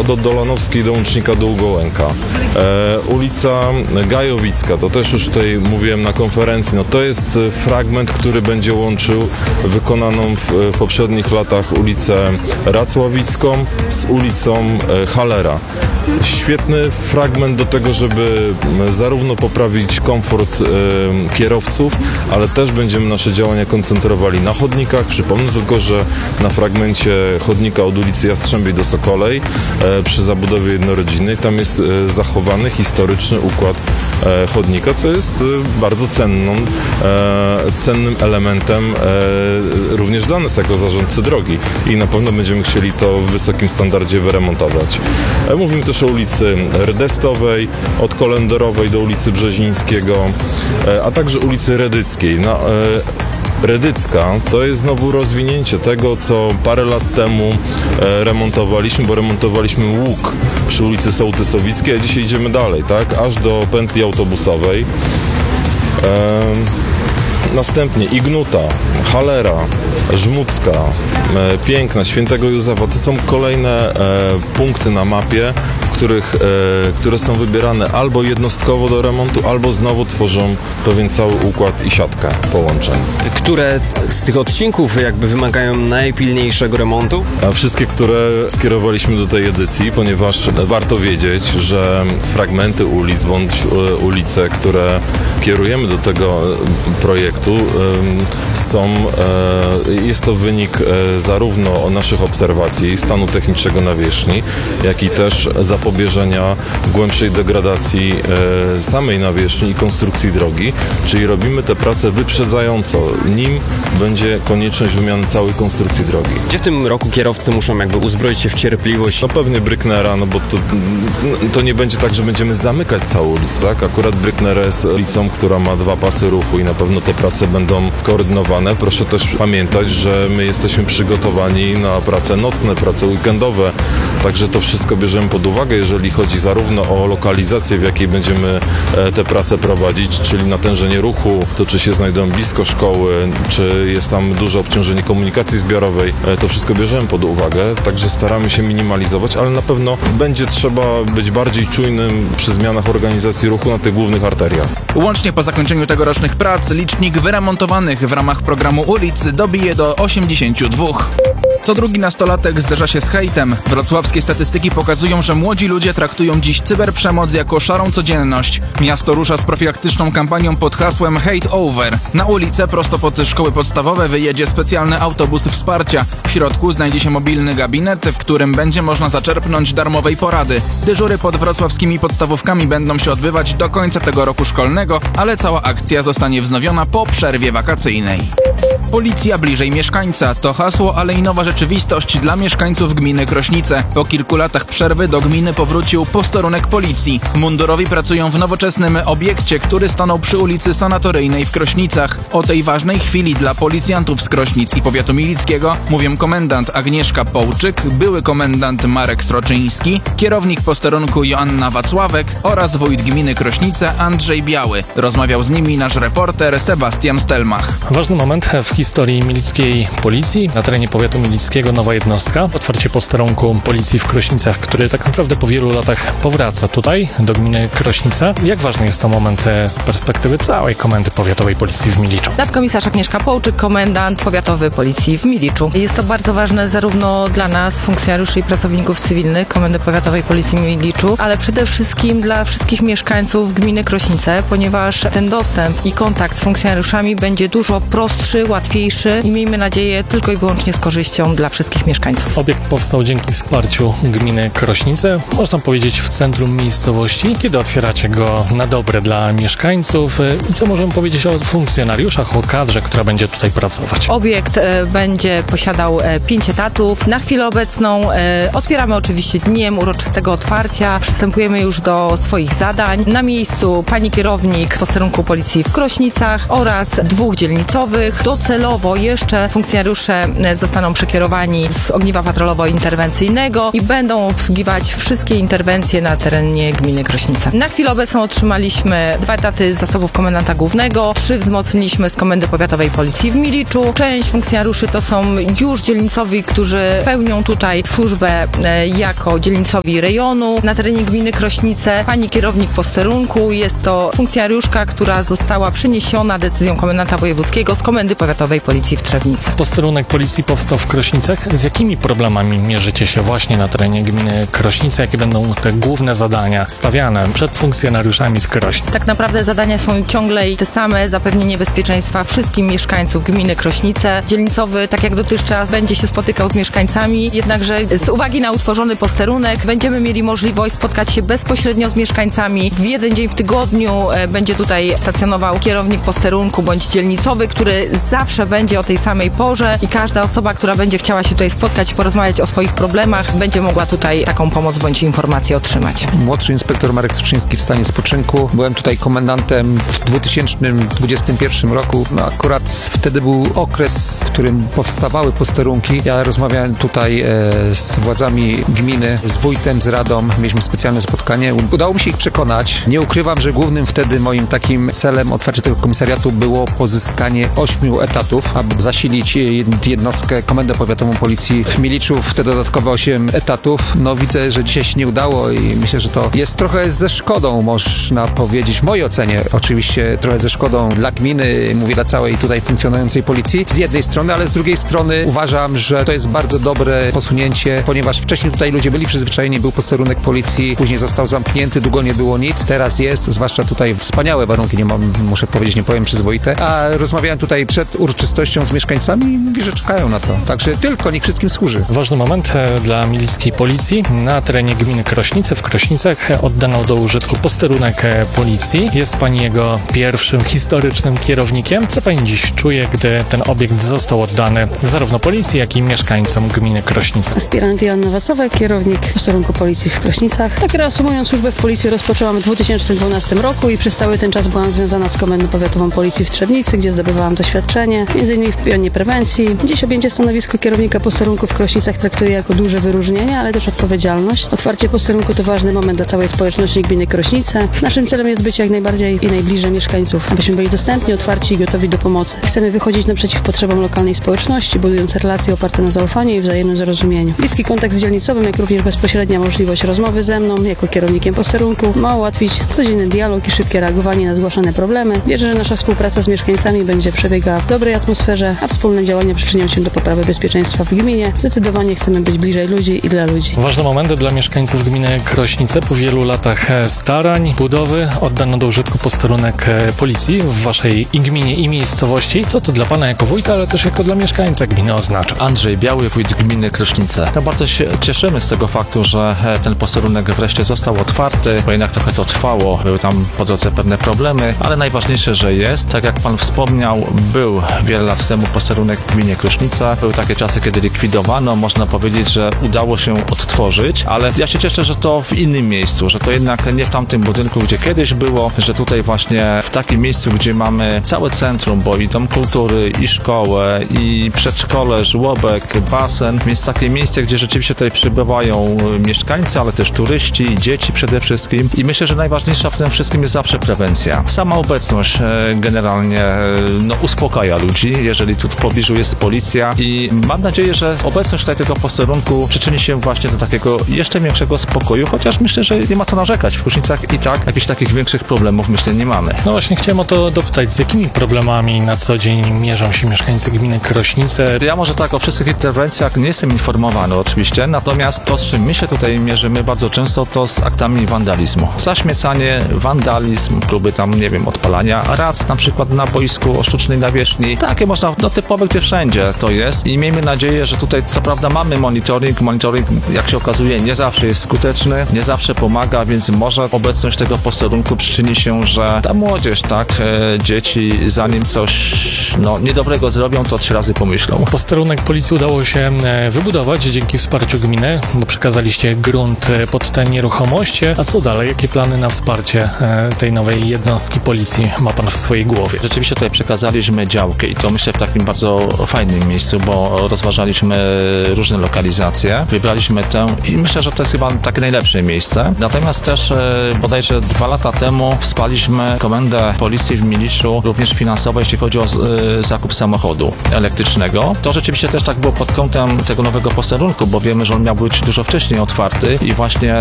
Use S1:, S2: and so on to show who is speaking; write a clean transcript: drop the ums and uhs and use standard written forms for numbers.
S1: od Dolanowskiej do Łącznika do Ugołęka. Ulica Gajowicka, to też już tutaj mówiłem na konferencji, no to jest fragment, który będzie łączył wykonaną w poprzednich latach ulicę Racławicką z ulicą Hallera. Świetny fragment do tego, żeby zarówno poprawić komfort kierowców, ale też będziemy nasze działania koncentrowali na chodnikach. Przypomnę tylko, że na fragmencie chodnika od ulicy Jastrzębiej do Sokolej przy zabudowie jednorodzinnej tam jest zachowany historyczny układ chodnika, co jest bardzo cennym elementem również dla nas jako zarządcy drogi i na pewno będziemy chcieli to w wysokim standardzie wyremontować. Mówimy też o ulicy Rdestowej, od Kolendorowej do ulicy Brzezińskiego, a także ulicy Redyckiej. Redycka to jest znowu rozwinięcie tego, co parę lat temu remontowaliśmy, bo remontowaliśmy łuk przy ulicy Sołtysowickiej, a dzisiaj idziemy dalej, tak, aż do pętli autobusowej. Następnie Ignuta, Hallera, Żmudzka, Piękna, Świętego Józefa. To są kolejne punkty na mapie, które są wybierane albo jednostkowo do remontu, albo znowu tworzą pewien cały układ i siatkę połączeń.
S2: Które z tych odcinków jakby wymagają najpilniejszego remontu?
S1: A wszystkie, które skierowaliśmy do tej edycji, ponieważ warto wiedzieć, że fragmenty ulic bądź ulice, które kierujemy do tego projektu, jest to wynik zarówno naszych obserwacji stanu technicznego nawierzchni, jak i też zapobieżenia głębszej degradacji samej nawierzchni i konstrukcji drogi, czyli robimy te prace wyprzedzająco, nim będzie konieczność wymiany całej konstrukcji drogi.
S2: Gdzie w tym roku kierowcy muszą jakby uzbroić się w cierpliwość?
S1: No pewnie Brücknera, no bo to nie będzie tak, że będziemy zamykać całą ulicę, tak? Akurat Brücknera jest ulicą, która ma 2 pasy ruchu i na pewno te prace będą koordynowane. Proszę też pamiętać, że my jesteśmy przygotowani na prace nocne, prace weekendowe, także to wszystko bierzemy pod uwagę, jeżeli chodzi zarówno o lokalizację, w jakiej będziemy te prace prowadzić, czyli natężenie ruchu, to czy się znajdują blisko szkoły, czy jest tam duże obciążenie komunikacji zbiorowej, to wszystko bierzemy pod uwagę, także staramy się minimalizować, ale na pewno będzie trzeba być bardziej czujnym przy zmianach organizacji ruchu na tych głównych arteriach.
S3: Łącznie po zakończeniu tegorocznych prac licznik wyremontowanych w ramach programu ulic dobije do 82. Co drugi nastolatek zderza się z hejtem. Wrocławskie statystyki pokazują, że młodzi ludzie traktują dziś cyberprzemoc jako szarą codzienność. Miasto rusza z profilaktyczną kampanią pod hasłem Hate Over. Na ulicę prosto pod szkoły podstawowe wyjedzie specjalny autobus wsparcia. W środku znajdzie się mobilny gabinet, w którym będzie można zaczerpnąć darmowej porady. Dyżury pod wrocławskimi podstawówkami będą się odbywać do końca tego roku szkolnego, ale cała akcja zostanie wznowiona po przerwie wakacyjnej. Policja bliżej mieszkańca to hasło, ale i nowa rzeczywistość dla mieszkańców gminy Krośnice. Po kilku latach przerwy do gminy powrócił posterunek policji. Mundurowi pracują w nowoczesnym obiekcie, który stanął przy ulicy Sanatoryjnej w Krośnicach. O tej ważnej chwili dla policjantów z Krośnic i powiatu milickiego mówią komendant Agnieszka Połczyk, były komendant Marek Sroczyński, kierownik posterunku Joanna Wacławek oraz wójt gminy Krośnice Andrzej Biały. Rozmawiał z nimi nasz reporter Sebastian Stelmach.
S4: Ważny moment w historii milickiej policji. Na terenie powiatu milickiego nowa jednostka. Otwarcie posterunku policji w Krośnicach, który tak naprawdę po wielu latach powraca tutaj, do gminy Krośnica. Jak ważny jest to moment z perspektywy całej Komendy Powiatowej Policji w Miliczu?
S5: Nadkomisarz Agnieszka Połczyk, komendant powiatowy Policji w Miliczu. Jest to bardzo ważne zarówno dla nas, funkcjonariuszy i pracowników cywilnych Komendy Powiatowej Policji w Miliczu, ale przede wszystkim dla wszystkich mieszkańców gminy Krośnice, ponieważ ten dostęp i kontakt z funkcjonariuszami będzie dużo prostszy, łatwiejszy i miejmy nadzieję tylko i wyłącznie z korzyścią dla wszystkich mieszkańców.
S4: Obiekt powstał dzięki wsparciu gminy Krośnice, można powiedzieć w centrum miejscowości. Kiedy otwieracie go na dobre dla mieszkańców i co możemy powiedzieć o funkcjonariuszach, o kadrze, która będzie tutaj pracować?
S5: Obiekt będzie posiadał 5 etatów. Na chwilę obecną otwieramy oczywiście dniem uroczystego otwarcia. Przystępujemy już do swoich zadań. Na miejscu pani kierownik posterunku policji w Krośnicach oraz 2 dzielnicowych. Do celu docelowo jeszcze funkcjonariusze zostaną przekierowani z ogniwa patrolowo-interwencyjnego i będą obsługiwać wszystkie interwencje na terenie gminy Krośnica. Na chwilę obecną otrzymaliśmy 2 etaty z zasobów komendanta głównego, 3 wzmocniliśmy z Komendy Powiatowej Policji w Miliczu. Część funkcjonariuszy to są już dzielnicowi, którzy pełnią tutaj służbę jako dzielnicowi rejonu na terenie gminy Krośnice. Pani kierownik posterunku jest to funkcjonariuszka, która została przeniesiona decyzją komendanta wojewódzkiego z Komendy Powiatowej Policji w Trzebnicy.
S4: Posterunek policji powstał w Krośnicach. Z jakimi problemami mierzycie się właśnie na terenie gminy Krośnice? Jakie będą te główne zadania stawiane przed funkcjonariuszami z Krośnic?
S5: Tak naprawdę zadania są ciągle te same, zapewnienie bezpieczeństwa wszystkim mieszkańców gminy Krośnice. Dzielnicowy, tak jak dotychczas, będzie się spotykał z mieszkańcami, jednakże z uwagi na utworzony posterunek będziemy mieli możliwość spotkać się bezpośrednio z mieszkańcami. W jeden dzień w tygodniu będzie tutaj stacjonował kierownik posterunku bądź dzielnicowy, który zawsze będzie o tej samej porze i każda osoba, która będzie chciała się tutaj spotkać i porozmawiać o swoich problemach, będzie mogła tutaj taką pomoc bądź informację otrzymać.
S6: Młodszy inspektor Marek Soczyński w stanie spoczynku. Byłem tutaj komendantem w 2021 roku. No akurat wtedy był okres, w którym powstawały posterunki. Ja rozmawiałem tutaj z władzami gminy, z wójtem, z radą. Mieliśmy specjalne spotkanie. Udało mi się ich przekonać. Nie ukrywam, że głównym wtedy moim takim celem otwarcia tego komisariatu było pozyskanie 8 etatów, aby zasilić jednostkę Komendę Powiatową Policji w Miliczu w te dodatkowe 8 etatów. No widzę, że dzisiaj się nie udało i myślę, że to jest trochę ze szkodą, można powiedzieć, w mojej ocenie. Oczywiście trochę ze szkodą dla gminy, mówię dla całej tutaj funkcjonującej policji z jednej strony, ale z drugiej strony uważam, że to jest bardzo dobre posunięcie, ponieważ wcześniej tutaj ludzie byli przyzwyczajeni, był posterunek policji, później został zamknięty, długo nie było nic, teraz jest, zwłaszcza tutaj wspaniałe warunki, muszę powiedzieć, nie powiem przyzwoite, a rozmawiałem tutaj przed uroczystością z mieszkańcami i mówi, że czekają na to. Także tylko, niech wszystkim służy.
S4: Ważny moment dla milickiej policji. Na terenie gminy Krośnice w Krośnicach oddano do użytku posterunek policji. Jest pani jego pierwszym historycznym kierownikiem. Co pani dziś czuje, gdy ten obiekt został oddany zarówno policji, jak i mieszkańcom gminy Krośnice?
S7: Aspirant Joanna Wacowa, kierownik posterunku policji w Krośnicach. Tak reasumując, służbę w policji rozpoczęłam w 2012 roku i przez cały ten czas byłam związana z Komendą Powiatową Policji w Trzebnicy, gdzie zdobywałam doświadczenie, m.in. w pionie prewencji. Dziś objęcie stanowisko kierownika posterunku w Krośnicach traktuję jako duże wyróżnienie, ale też odpowiedzialność. Otwarcie posterunku to ważny moment dla całej społeczności gminy Krośnice. Naszym celem jest być jak najbardziej i najbliżej mieszkańców, abyśmy byli dostępni, otwarci i gotowi do pomocy. Chcemy wychodzić naprzeciw potrzebom lokalnej społeczności, budując relacje oparte na zaufaniu i wzajemnym zrozumieniu. Bliski kontakt z dzielnicowym, jak również bezpośrednia możliwość rozmowy ze mną jako kierownikiem posterunku ma ułatwić codzienny dialog i szybkie reagowanie na zgłaszane problemy. Wierzę, że nasza współpraca z mieszkańcami będzie przebiegała w dobrej atmosferze, a wspólne działania przyczynią się do poprawy bezpieczeństwa w gminie. Zdecydowanie chcemy być bliżej ludzi i dla ludzi.
S4: Ważny moment dla mieszkańców gminy Krośnice. Po wielu latach starań, budowy oddano do użytku posterunek policji w waszej i gminie i miejscowości. Co to dla pana jako wójta, ale też jako dla mieszkańca gminy oznacza?
S8: Andrzej Biały, wójt gminy Krośnice. No bardzo się cieszymy z tego faktu, że ten posterunek wreszcie został otwarty, bo jednak trochę to trwało. Były tam po drodze pewne problemy, ale najważniejsze, że jest. Tak jak pan wspomniał, był wiele lat temu posterunek w gminie Krośnica. Były takie czasy, kiedy likwidowano. Można powiedzieć, że udało się odtworzyć, ale ja się cieszę, że to w innym miejscu, że to jednak nie w tamtym budynku, gdzie kiedyś było, że tutaj właśnie w takim miejscu, gdzie mamy całe centrum, bo i dom kultury, i szkołę, i przedszkole, żłobek, basen, więc takie miejsce, gdzie rzeczywiście tutaj przybywają mieszkańcy, ale też turyści i dzieci przede wszystkim. I myślę, że najważniejsza w tym wszystkim jest zawsze prewencja. Sama obecność generalnie uspokaja ludzi, jeżeli tu w pobliżu jest policja i mam nadzieję, że obecność tutaj tego posterunku przyczyni się właśnie do takiego jeszcze większego spokoju, chociaż myślę, że nie ma co narzekać. W Krusznicach i tak jakichś takich większych problemów myślę nie mamy.
S4: No właśnie chciałem o to dopytać, z jakimi problemami na co dzień mierzą się mieszkańcy gminy Krośnice?
S8: Ja może tak o wszystkich interwencjach nie jestem informowany oczywiście, natomiast to, z czym my się tutaj mierzymy bardzo często, to z aktami wandalizmu. Zaśmiecanie, wandalizm, próby tam, nie wiem, odpalania rac na przykład na boisku o sztucznej nawierzchni. Takie można, typowe gdzie wszędzie to jest i miejmy nadzieję, że tutaj co prawda mamy monitoring, jak się okazuje nie zawsze jest skuteczny, nie zawsze pomaga, więc może obecność tego posterunku przyczyni się, że ta młodzież, dzieci zanim coś niedobrego zrobią, to 3 razy pomyślą.
S4: Posterunek policji udało się wybudować dzięki wsparciu gminy, bo przekazaliście grunt pod tę nieruchomość. A co dalej? Jakie plany na wsparcie tej nowej jednostki policji ma pan w swojej głowie?
S8: Rzeczywiście tutaj przekazaliśmy działkę i to myślę w takim bardzo fajnym miejscu, bo rozważaliśmy różne lokalizacje, wybraliśmy tę i myślę, że to jest chyba takie najlepsze miejsce. Natomiast też bodajże 2 lata temu wsparliśmy Komendę Policji w Miliczu również finansowo, jeśli chodzi o zakup samochodu elektrycznego. To rzeczywiście też tak było pod kątem tego nowego posterunku, bo wiemy, że on miał być dużo wcześniej otwarty i właśnie